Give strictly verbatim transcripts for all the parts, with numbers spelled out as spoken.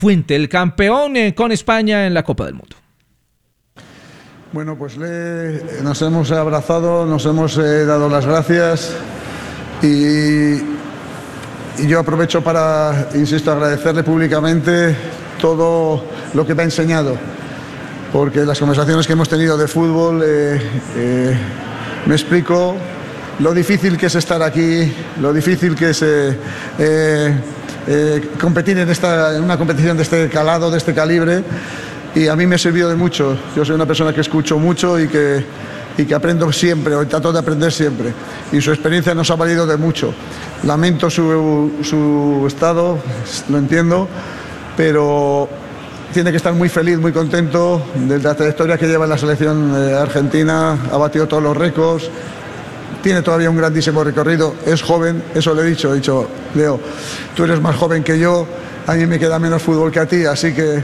Fuente, el campeón eh, con España en la Copa del Mundo. Bueno, pues le, nos hemos abrazado, nos hemos eh, dado las gracias y, y yo aprovecho para, insisto, agradecerle públicamente todo lo que me ha enseñado, porque las conversaciones que hemos tenido de fútbol eh, eh, me explico lo difícil que es estar aquí, lo difícil que es eh, eh, eh, competir en, esta, en una competición de este calado, de este calibre, y a mí me ha servido de mucho. Yo soy una persona que escucho mucho y que, y que aprendo siempre, o trato de aprender siempre, y su experiencia nos ha valido de mucho. Lamento su, su estado, lo entiendo, pero tiene que estar muy feliz, muy contento de la trayectoria que lleva en la selección eh, argentina, ha batido todos los récords. Tiene todavía un grandísimo recorrido, es joven, eso le he dicho, he dicho, Leo, tú eres más joven que yo, a mí me queda menos fútbol que a ti, así que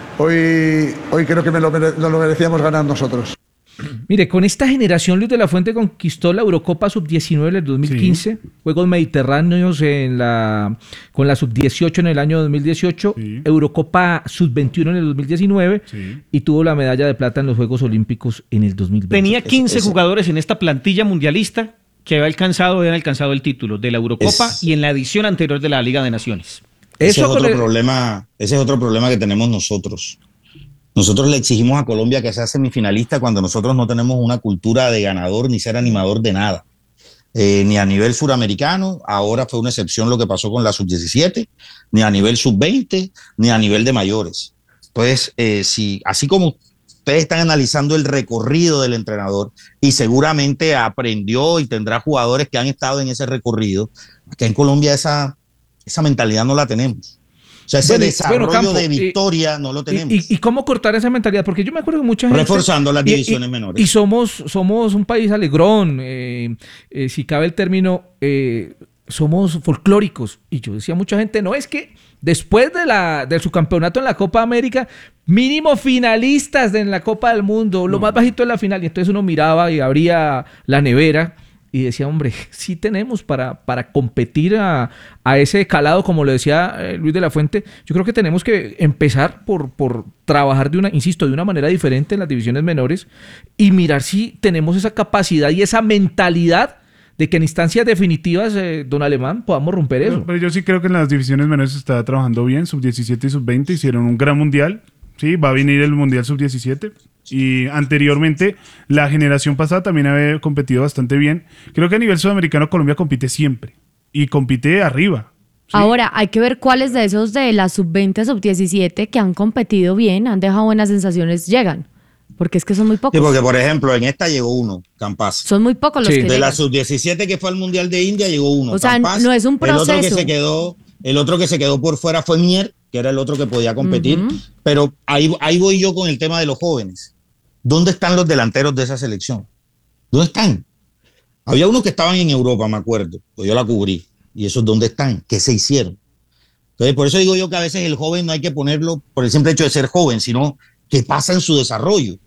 hoy, hoy creo que me lo, mere- nos lo merecíamos ganar nosotros. Mire, con esta generación Luis de la Fuente conquistó la Eurocopa sub diecinueve en el dos mil quince, sí. Juegos Mediterráneos en la, con la sub dieciocho en el año dos mil dieciocho, sí. Eurocopa sub veintiuno en el dos mil diecinueve, sí. Y tuvo la medalla de plata en los Juegos Olímpicos en el dos mil veinte. Tenía quince es, es, jugadores en esta plantilla mundialista que había alcanzado, habían alcanzado el título de la Eurocopa es, y en la edición anterior de la Liga de Naciones. Ese es otro el... problema, ese es otro problema que tenemos nosotros. Nosotros le exigimos a Colombia que sea semifinalista cuando nosotros no tenemos una cultura de ganador ni ser animador de nada. Eh, ni a nivel suramericano, ahora fue una excepción lo que pasó con la sub diecisiete, ni a nivel sub veinte, ni a nivel de mayores. Entonces, eh, si, así como ustedes están analizando el recorrido del entrenador y seguramente aprendió y tendrá jugadores que han estado en ese recorrido, acá en Colombia esa, esa mentalidad no la tenemos. O sea, ese bueno, desarrollo bueno, Campo, de victoria y, no lo tenemos. Y, y, ¿Y cómo cortar esa mentalidad? Porque yo me acuerdo que mucha gente... Reforzando las divisiones y, y, menores. Y somos, somos un país alegrón, eh, eh, si cabe el término, eh, somos folclóricos. Y yo decía a mucha gente, no, es que después de, la, de su campeonato en la Copa América, mínimo finalistas en la Copa del Mundo, lo no. más bajito en la final. Y entonces uno miraba y abría la nevera y decía, hombre, sí tenemos para, para competir a, a ese calado, como lo decía eh, Luis de la Fuente. Yo creo que tenemos que empezar por, por trabajar de una, insisto, de una manera diferente en las divisiones menores y mirar si tenemos esa capacidad y esa mentalidad de que en instancias definitivas, eh, don Alemán, podamos romper eso. Pero, pero yo sí creo que en las divisiones menores se está trabajando bien, sub diecisiete y sub veinte hicieron un gran mundial, sí, va a venir el mundial sub diecisiete. Y anteriormente la generación pasada también había competido bastante bien. Creo que a nivel sudamericano Colombia compite siempre y compite arriba. ¿Sí? Ahora hay que ver cuáles de esos de la sub veinte, sub diecisiete que han competido bien, han dejado buenas sensaciones, llegan. Porque es que son muy pocos. Sí, porque por ejemplo en esta llegó uno, Campas. Son muy pocos los sí. que de llegan. la sub diecisiete que fue al Mundial de India llegó uno. O sea, Campas. no es un proceso. El otro que se quedó, el otro que se quedó por fuera fue Mier, que era el otro que podía competir. Uh-huh. Pero ahí, ahí voy yo con el tema de los jóvenes. ¿Dónde están los delanteros de esa selección? ¿Dónde están? Había unos que estaban en Europa, me acuerdo, pues yo la cubrí. ¿Y esos dónde están? ¿Qué se hicieron? Entonces, por eso digo yo que a veces el joven no hay que ponerlo por el simple hecho de ser joven, sino que pasa en su desarrollo.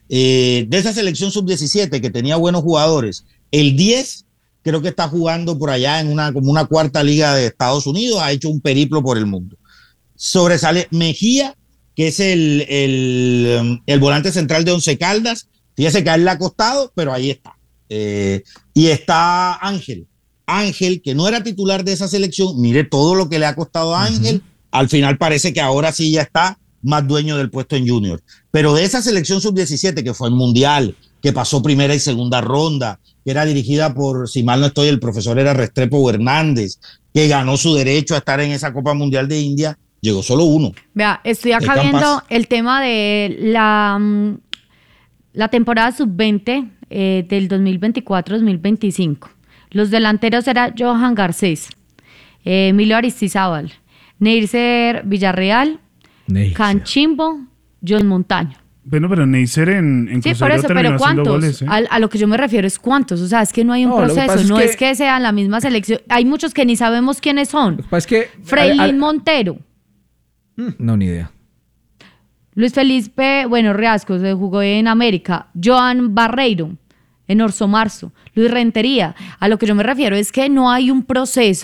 Eh, de esa selección sub diecisiete que tenía buenos jugadores, el diez creo que está jugando por allá en una, como una cuarta liga de Estados Unidos, ha hecho un periplo por el mundo. Sobresale Mejía, que es el, el, el volante central de Once Caldas. Fíjese que a él le ha costado, pero ahí está. Eh, y está Ángel. Ángel, que no era titular de esa selección, mire todo lo que le ha costado a Ángel. Uh-huh. Al final parece que ahora sí ya está más dueño del puesto en Junior. Pero de esa selección sub diecisiete, que fue el Mundial, que pasó primera y segunda ronda, que era dirigida por, si mal no estoy, el profesor era Restrepo Hernández, que ganó su derecho a estar en esa Copa Mundial de India, llegó solo uno. Vea, estoy acá viendo el tema de la, la temporada sub veinte eh, del dos mil veinticuatro dos mil veinticinco. Los delanteros eran Johan Garcés, eh, Emilio Aristizábal, Neisser Villarreal, Neisser. Canchimbo, John Montaño. Bueno, pero Neisser en, en sí, por eso, pero ¿cuántos? Goles, ¿eh? a, a lo que yo me refiero es cuántos. O sea, es que no hay un no, proceso, es no que... es que sean la misma selección. Hay muchos que ni sabemos quiénes son. Es que Freilín al, al... Montero. No, ni idea. Luis Felipe, bueno, Riascos, se jugó en América. Joan Barreiro, en Orso Marzo. Luis Rentería. A lo que yo me refiero es que no hay un proceso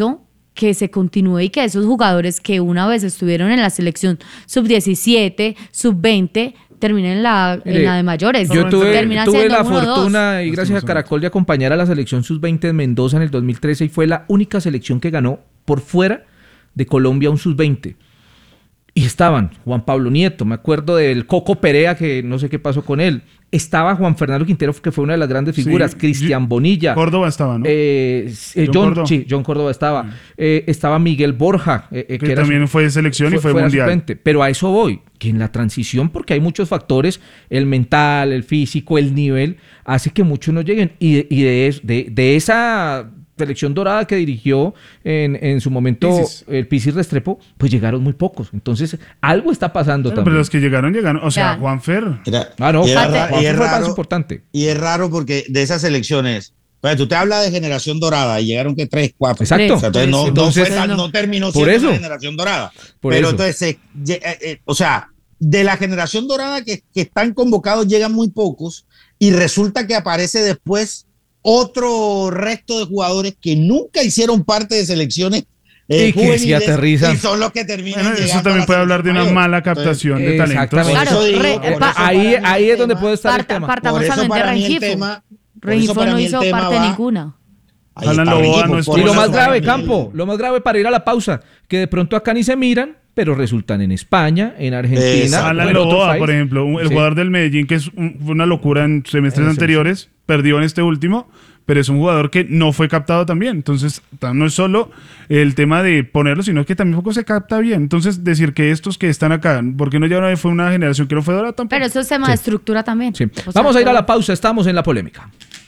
que se continúe y que esos jugadores que una vez estuvieron en la selección sub diecisiete, sub veinte, terminen en la, en la de mayores. Yo tuve, tuve la uno, fortuna dos. y gracias a Caracol de acompañar a la selección sub veinte en Mendoza en el dos mil trece y fue la única selección que ganó por fuera de Colombia un sub veinte. Y estaban Juan Pablo Nieto, me acuerdo del Coco Perea, que no sé qué pasó con él. Estaba Juan Fernando Quintero, que fue una de las grandes figuras. Sí, Cristian Bonilla. Córdoba estaba, ¿no? Eh, eh, John, John, Córdoba. Sí, John Córdoba estaba. Sí. Eh, estaba Miguel Borja. Eh, que, que también su, fue de selección fue, y fue mundial. Suplente. Pero a eso voy, que en la transición, porque hay muchos factores, el mental, el físico, el nivel, hace que muchos no lleguen. Y, y de, de, de esa selección dorada que dirigió en, en su momento Pisis. el Pisis Restrepo, pues llegaron muy pocos. Entonces, algo está pasando pero, también. Pero los que llegaron, llegaron. O sea, ya. Juanfer. Era, ah, no, y era, Juanfer, y Juanfer fue raro, más importante. Y es raro porque de esas selecciones, pues, tú te hablas de generación dorada y llegaron que tres, cuatro. Exacto. O sea, entonces, no, entonces, no, fue tan, no terminó por siendo eso. una generación dorada. Por pero eso. entonces, eh, eh, eh, o sea, de la generación dorada que, que están convocados llegan muy pocos y resulta que aparece después otro resto de jugadores que nunca hicieron parte de selecciones eh, y que si aterrizan y son los que terminan bueno, llegando eso también puede hablar de una mayor. mala captación Entonces, de talentos. Claro, digo, re, pa, ahí ahí es donde puede estar parta, el tema. partamos también de Rengifo. Rengifo no hizo parte de ninguna. Alan Loboa no estuvo. Y lo más grave, Campo, lo más grave para ir a la pausa, que de pronto acá ni se miran, pero resultan en España, en Argentina. Alan Loboa, por ejemplo, el sí. jugador del Medellín, que es un, fue una locura en semestres Eso anteriores, sí. perdió en este último, pero es un jugador que no fue captado también. Entonces, no es solo el tema de ponerlo, sino que también poco se capta bien. Entonces, decir que estos que están acá, porque no ya fue una generación que no fue dorada tampoco. Pero eso es tema sí. de estructura también. Sí. Vamos sea, a ir a la pausa, estamos en la polémica.